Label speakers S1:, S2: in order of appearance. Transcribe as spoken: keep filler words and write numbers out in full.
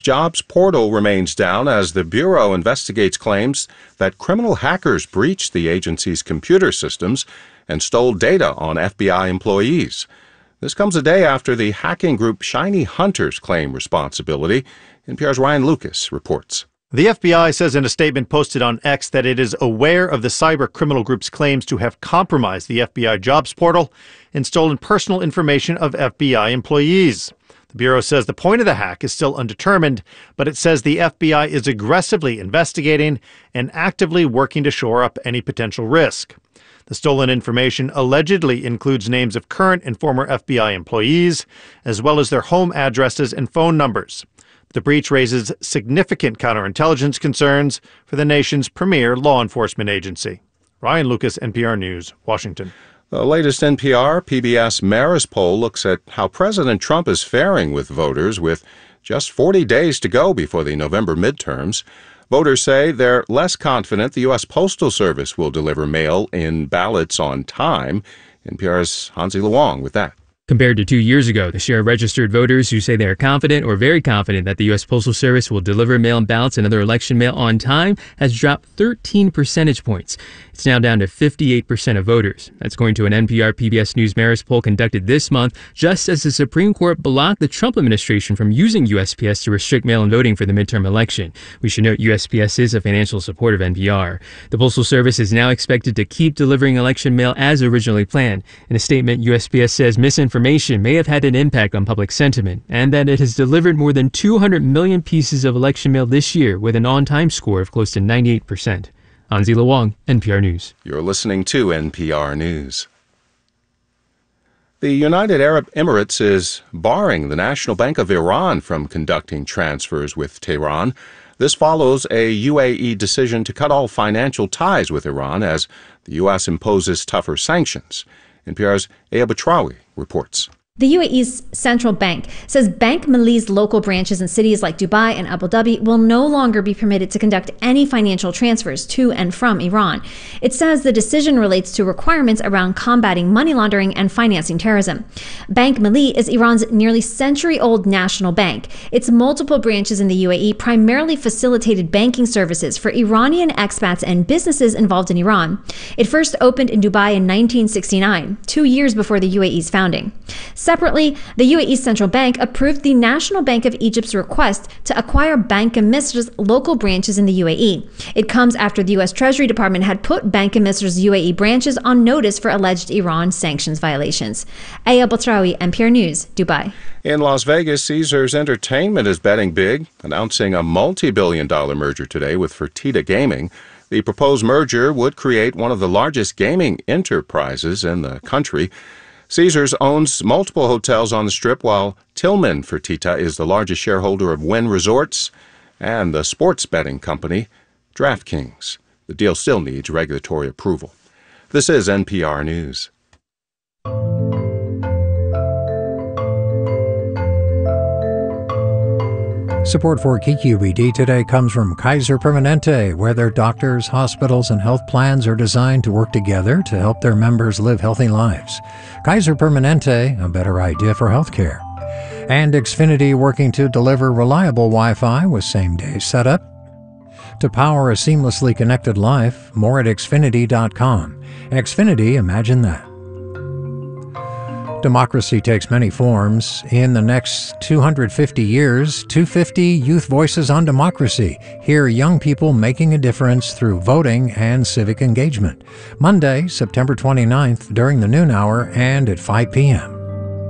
S1: jobs portal remains down as the Bureau investigates claims that criminal hackers breached the agency's computer systems and stole data on F B I employees. This comes a day after the hacking group Shiny Hunters claimed responsibility. N P R's Ryan Lucas reports.
S2: The F B I says in a statement posted on X that it is aware of the cyber criminal group's claims to have compromised the F B I jobs portal and stolen personal information of F B I employees. The Bureau says the point of the hack is still undetermined, but it says the F B I is aggressively investigating and actively working to shore up any potential risk. The stolen information allegedly includes names of current and former F B I employees, as well as their home addresses and phone numbers. The breach raises significant counterintelligence concerns for the nation's premier law enforcement agency. Ryan Lucas, N P R News, Washington.
S1: The latest N P R P B S Marist poll looks at how President Trump is faring with voters with just forty days to go before the November midterms. Voters say they're less confident the U S Postal Service will deliver mail-in ballots on time. N P R's Hansi Luong with that.
S3: Compared to two years ago, the share of registered voters who say they are confident or very confident that the U S Postal Service will deliver mail-in ballots and other election mail on time has dropped thirteen percentage points. It's now down to fifty-eight percent of voters. That's according to an N P R P B S News Marist poll conducted this month, just as the Supreme Court blocked the Trump administration from using U S P S to restrict mail-in voting for the midterm election. We should note U S P S is a financial supporter of N P R. The Postal Service is now expected to keep delivering election mail as originally planned. In a statement, U S P S says misinformation may have had an impact on public sentiment, and that it has delivered more than two hundred million pieces of election mail this year with an on-time score of close to ninety-eight percent. Hansi Luong, N P R News.
S1: You're listening to N P R News. The United Arab Emirates is barring the National Bank of Iran from conducting transfers with Tehran. This follows a U A E decision to cut all financial ties with Iran as the U S imposes tougher sanctions. N P R's Aya Batrawi reports.
S4: The U A E's central bank says Bank Melli's local branches in cities like Dubai and Abu Dhabi will no longer be permitted to conduct any financial transfers to and from Iran. It says the decision relates to requirements around combating money laundering and financing terrorism. Bank Melli is Iran's nearly century-old national bank. Its multiple branches in the U A E primarily facilitated banking services for Iranian expats and businesses involved in Iran. It first opened in Dubai in nineteen sixty-nine, two years before the U A E's founding. Separately, the U A E Central Bank approved the National Bank of Egypt's request to acquire Bank of Misr's local branches in the U A E. It comes after the U S Treasury Department had put Bank of Misr's U A E branches on notice for alleged Iran sanctions violations. Aya Batrawi, N P R News, Dubai.
S1: In Las Vegas, Caesars Entertainment is betting big, announcing a multi-billion dollar merger today with Fertitta Gaming. The proposed merger would create one of the largest gaming enterprises in the country. Caesars owns multiple hotels on the Strip, while Tillman Fertitta is the largest shareholder of Wynn Resorts and the sports betting company DraftKings. The deal still needs regulatory approval. This is N P R News.
S5: Support for K Q E D today comes from Kaiser Permanente, where their doctors, hospitals, and health plans are designed to work together to help their members live healthy lives. Kaiser Permanente, a better idea for healthcare. And Xfinity, working to deliver reliable Wi-Fi with same-day setup. To power a seamlessly connected life, more at Xfinity dot com. Xfinity, imagine that. Democracy takes many forms. In the next two hundred fifty years, two hundred fifty Youth Voices on Democracy. Hear young people making a difference through voting and civic engagement. Monday, September twenty-ninth, during the noon hour and at five p.m.